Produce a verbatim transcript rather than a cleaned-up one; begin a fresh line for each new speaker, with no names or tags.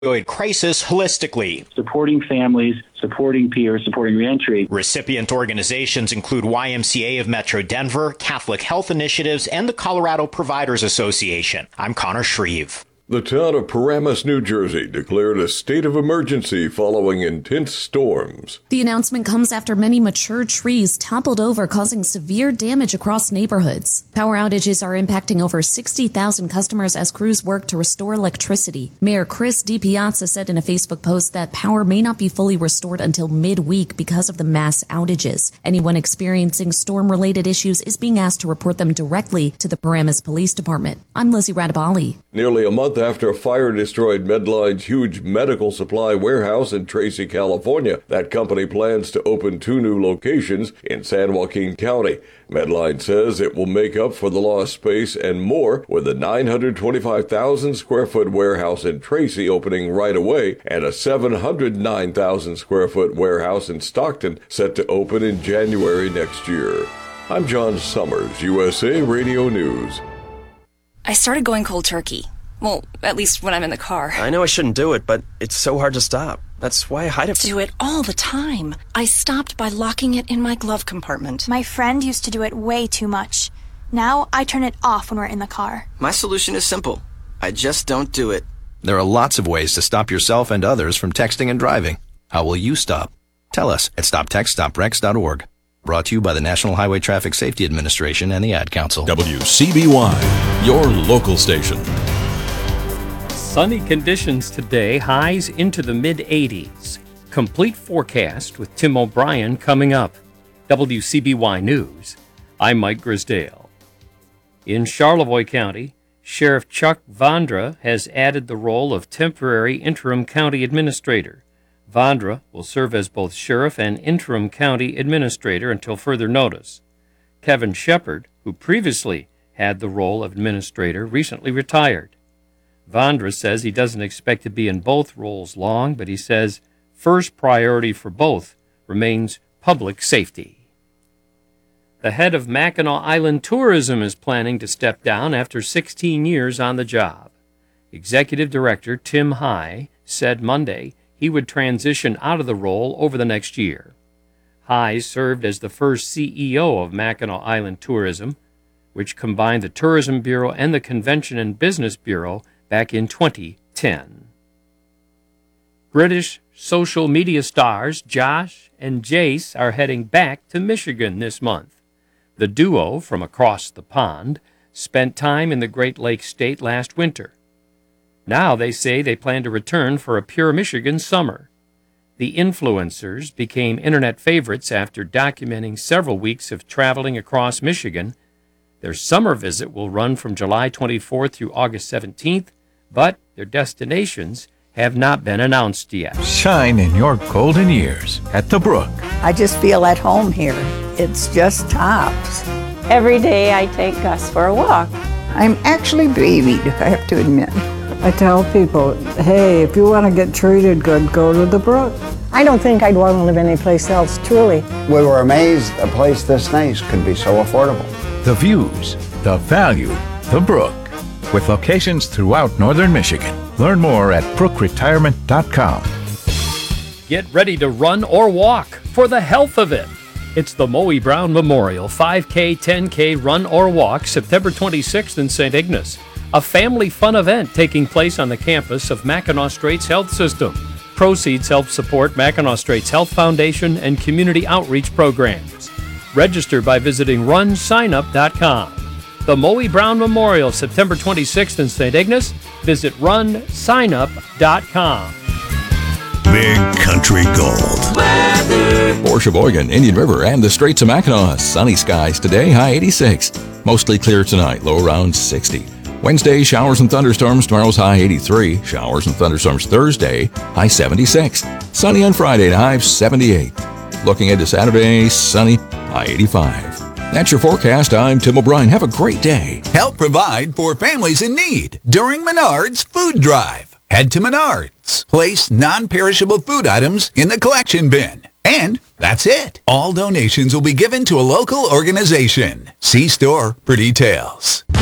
crisis holistically.
Supporting families, supporting peers, supporting reentry.
Recipient organizations include Y M C A of Metro Denver, Catholic Health Initiatives, and the Colorado Providers Association. I'm Connor Shreve.
The town of Paramus, New Jersey, declared a state of emergency following intense storms.
The announcement comes after many mature trees toppled over, causing severe damage across neighborhoods. Power outages are impacting over sixty thousand customers as crews work to restore electricity. Mayor Chris DiPiazza said in a Facebook post that power may not be fully restored until midweek because of the mass outages. Anyone experiencing storm-related issues is being asked to report them directly to the Paramus Police Department. I'm Lizzie Radabali.
Nearly a month after a fire destroyed Medline's huge medical supply warehouse in Tracy, California, that company plans to open two new locations in San Joaquin County. Medline says it will make up for the lost space and more, with a nine hundred twenty-five thousand square foot warehouse in Tracy opening right away and a seven hundred nine thousand square foot warehouse in Stockton set to open in January next year. I'm John Summers, U S A Radio News.
I started going cold turkey. Well, at least when I'm in the car.
I know I shouldn't do it, but it's so hard to stop. That's why I hide it.
Do it all the time. I stopped by locking it in my glove compartment.
My friend used to do it way too much. Now I turn it off when we're in the car.
My solution is simple. I just don't do it.
There are lots of ways to stop yourself and others from texting and driving. How will you stop? Tell us at stop text stop wrecks dot org. Brought to you by the National Highway Traffic Safety Administration and the Ad Council.
W C B Y, your local station.
Sunny conditions today, highs into the mid eighties. Complete forecast with Tim O'Brien coming up. W C B Y News, I'm Mike Grisdale. In Charlevoix County, Sheriff Chuck Vondra has added the role of temporary interim county administrator. Vondra will serve as both sheriff and interim county administrator until further notice. Kevin Shepard, who previously had the role of administrator, recently retired. Vondra says he doesn't expect to be in both roles long, but he says first priority for both remains public safety. The head of Mackinac Island Tourism is planning to step down after sixteen years on the job. Executive Director Tim High said Monday he would transition out of the role over the next year. High served as the first C E O of Mackinac Island Tourism, which combined the Tourism Bureau and the Convention and Business Bureau back in twenty ten. British social media stars Josh and Jace are heading back to Michigan this month. The duo from across the pond spent time in the Great Lakes state last winter. Now they say they plan to return for a pure Michigan summer. The influencers became internet favorites after documenting several weeks of traveling across Michigan. Their summer visit will run from July twenty-fourth through August seventeenth, but their destinations have not been announced yet.
Shine in your golden years at the Brook.
I just feel at home here. It's just tops.
Every day I take Gus for a walk.
I'm actually babied, I have to admit.
I tell people, hey, if you want to get treated good, go to the Brook.
I don't think I'd want to live anyplace else, truly.
We were amazed a place this nice could be so affordable.
The views, the value, the Brook. With locations throughout northern Michigan. Learn more at brook retirement dot com.
Get ready to run or walk for the health of it. It's the Moe Brown Memorial five K, ten K Run or Walk September twenty-sixth in Saint Ignace. A family fun event taking place on the campus of Mackinac Straits Health System. Proceeds help support Mackinac Straits Health Foundation and community outreach programs. Register by visiting run sign up dot com. The Moe Brown Memorial, September twenty-sixth in Saint Ignace. Visit run sign up dot com.
Big Country Gold. Weather. For Sheboygan, Indian River, and the Straits of Mackinac. Sunny skies today, high eighty-six. Mostly clear tonight, low around sixty. Wednesday, showers and thunderstorms. Tomorrow's high eighty-three. Showers and thunderstorms Thursday, high seventy-six. Sunny on Friday, high seventy-eight. Looking into Saturday, sunny, high eighty-five. That's your forecast. I'm Tim O'Brien. Have a great day.
Help provide for families in need during Menards Food Drive. Head to Menards. Place non-perishable food items in the collection bin. And that's it. All donations will be given to a local organization. See store for details.